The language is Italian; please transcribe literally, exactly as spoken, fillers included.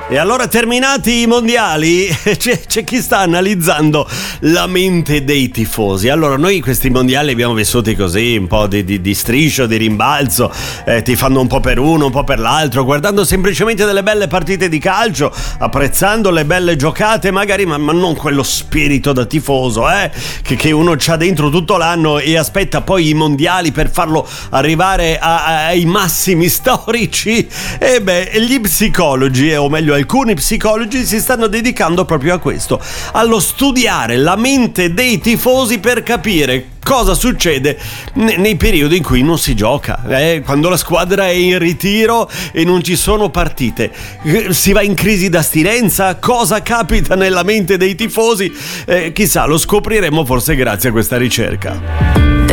E allora, terminati i mondiali, c'è, c'è chi sta analizzando la mente dei tifosi. Allora, noi questi mondiali li abbiamo vissuti così, un po' di, di, di striscio, di rimbalzo, eh, ti fanno un po' per uno, un po' per l'altro, guardando semplicemente delle belle partite di calcio, apprezzando le belle giocate, magari, ma, ma non quello spirito da tifoso, eh, che, che uno c'ha dentro tutto l'anno e aspetta poi i mondiali per farlo arrivare a, a, ai massimi storici. E beh, gli psicologi, o meglio alcuni psicologi, si stanno dedicando proprio a questo, allo studiare la mente dei tifosi per capire cosa succede ne- nei periodi in cui non si gioca, eh? Quando la squadra è in ritiro e non ci sono partite, eh, si va in crisi d'astinenza. Cosa capita nella mente dei tifosi? Eh, chissà, lo scopriremo forse grazie a questa ricerca.